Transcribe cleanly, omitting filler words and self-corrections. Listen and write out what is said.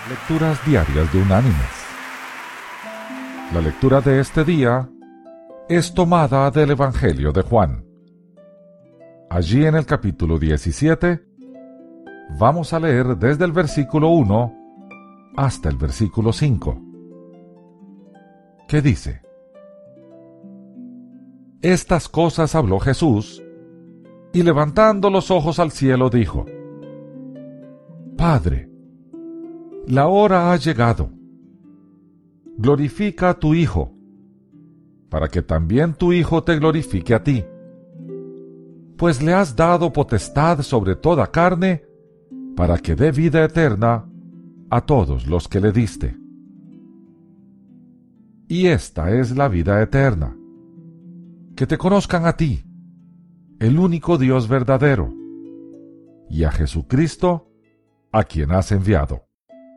Lecturas diarias de Unánimes. La lectura de este día es tomada del Evangelio de Juan. Allí en el capítulo 17 vamos a leer desde el versículo 1 hasta el versículo 5, que dice: Estas cosas habló Jesús, y levantando los ojos al cielo dijo: Padre, la hora ha llegado. Glorifica a tu Hijo, para que también tu Hijo te glorifique a ti, pues le has dado potestad sobre toda carne, para que dé vida eterna a todos los que le diste. Y esta es la vida eterna, que te conozcan a ti, el único Dios verdadero, y a Jesucristo, a quien has enviado.